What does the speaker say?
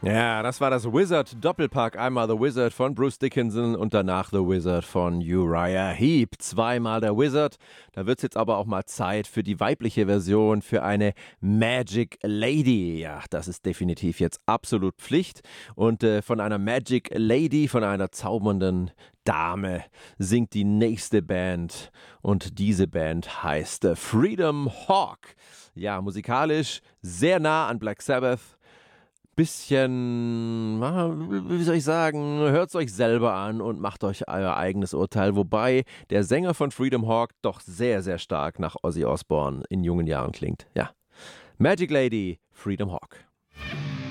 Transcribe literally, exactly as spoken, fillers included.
Ja, das war das Wizard-Doppelpack. Einmal The Wizard von Bruce Dickinson und danach The Wizard von Uriah Heep. Zweimal der Wizard. Da wird es jetzt aber auch mal Zeit für die weibliche Version, für eine Magic Lady. Ja, das ist definitiv jetzt absolut Pflicht. Und äh, von einer Magic Lady, von einer zaubernden Dame, singt die nächste Band. Und diese Band heißt äh, Freedom Hawk. Ja, musikalisch sehr nah an Black Sabbath. Bisschen, wie soll ich sagen, hört es euch selber an und macht euch euer eigenes Urteil. Wobei der Sänger von Freedom Hawk doch sehr, sehr stark nach Ozzy Osbourne in jungen Jahren klingt. Ja, Magic Lady, Freedom Hawk.